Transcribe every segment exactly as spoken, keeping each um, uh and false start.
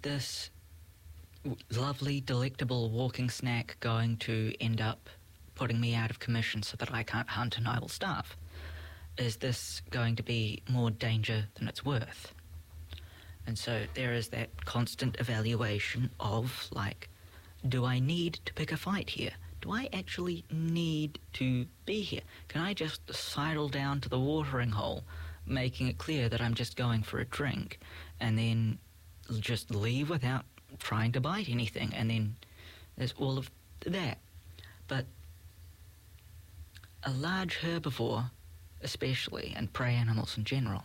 this lovely, delectable walking snack going to end up putting me out of commission so that I can't hunt and I will starve? Is this going to be more danger than it's worth? And so there is that constant evaluation of, like, do I need to pick a fight here? Do I actually need to be here? Can I just sidle down to the watering hole, making it clear that I'm just going for a drink, and then just leave without trying to bite anything? And then there's all of that. But a large herbivore, especially, and prey animals in general,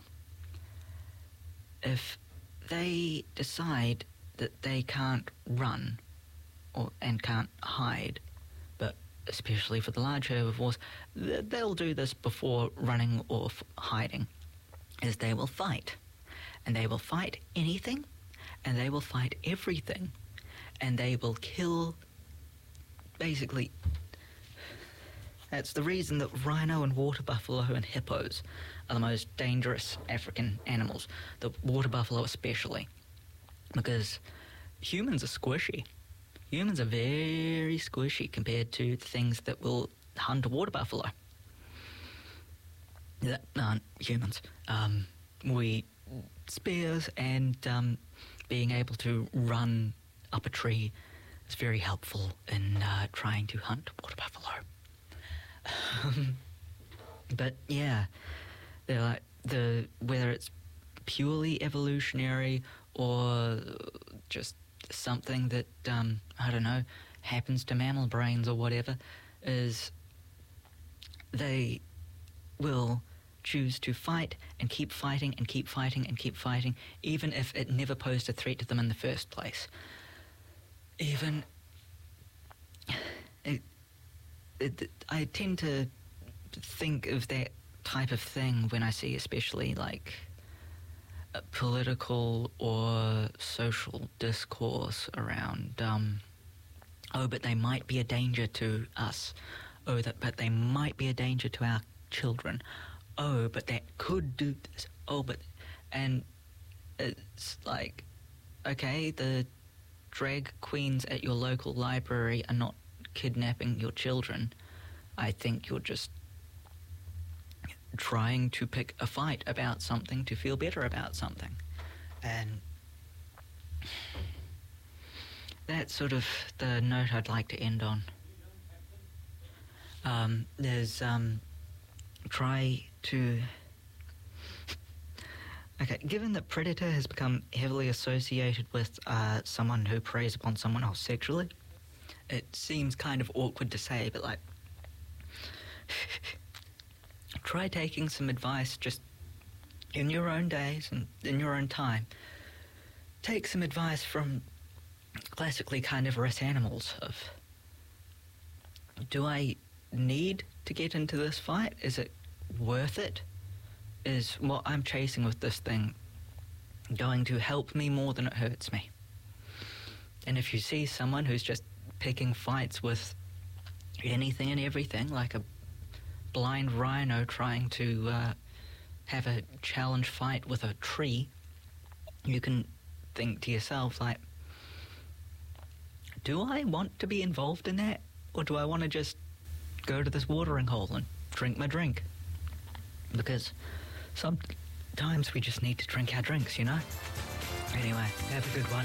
if they decide that they can't run or and can't hide, but especially for the large herbivores, they'll do this before running or f- hiding, is they will fight. And they will fight anything, and they will fight everything, and they will kill, basically. That's the reason that rhino and water buffalo and hippos are the most dangerous African animals, the water buffalo especially, because humans are squishy. Humans are very squishy compared to the things that will hunt a water buffalo. That aren't humans. Um, we, spears and um, being able to run up a tree is very helpful in uh, trying to hunt water buffalo. Um, but yeah, they're like the whether it's purely evolutionary or just something that um, I don't know happens to mammal brains or whatever, is they will choose to fight and keep fighting and keep fighting and keep fighting, even if it never posed a threat to them in the first place. Even it, it, I tend to think of that type of thing when I see especially like a political or social discourse around um, oh, but they might be a danger to us. Oh, that, but they might be a danger to our children. Oh, but that could do this. Oh, but... And it's like, okay, the drag queens at your local library are not kidnapping your children. I think you're just trying to pick a fight about something to feel better about something. And that's sort of the note I'd like to end on. Um, there's, um, try to... Okay, given that predator has become heavily associated with uh, someone who preys upon someone else sexually, it seems kind of awkward to say, but like, try taking some advice just in your own days and in your own time. Take some advice from classically carnivorous animals of, do I need to get into this fight? Is it worth it? Is what I'm chasing with this thing going to help me more than it hurts me? And if you see someone who's just picking fights with anything and everything, like a blind rhino trying to uh, have a challenge fight with a tree, you can think to yourself, like, do I want to be involved in that? Or do I want to just go to this watering hole and drink my drink? Because sometimes we just need to drink our drinks, you know? Anyway, have a good one.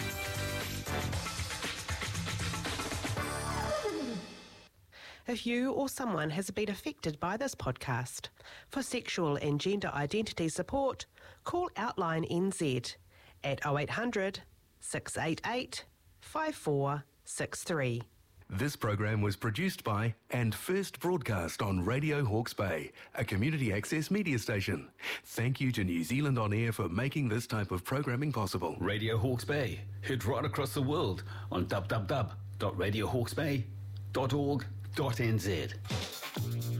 If you or someone has been affected by this podcast, for sexual and gender identity support, call Outline N Z at oh eight hundred, six eight eight, five four six three. This program was produced by and first broadcast on Radio Hawke's Bay, a community access media station. Thank you to New Zealand On Air for making this type of programming possible. Radio Hawke's Bay, heard right across the world on w w w dot radio hawke's bay dot org dot n z.